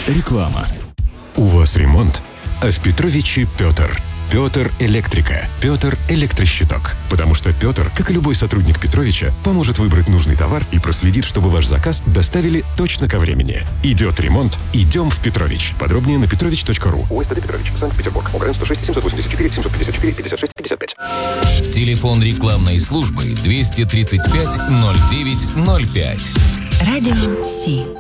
Реклама. У вас ремонт, а в Петровиче Петр. Петр Электрика. Петр Электрощиток. Потому что Петр, как и любой сотрудник Петровича, поможет выбрать нужный товар и проследит, чтобы ваш заказ доставили точно ко времени. Идет ремонт, идем в Петрович. Подробнее на petrovich.ru. УСТД Петрович, Санкт-Петербург. УГРН 106 784 754 56 55. Телефон рекламной службы 235 09 05. Радио Си.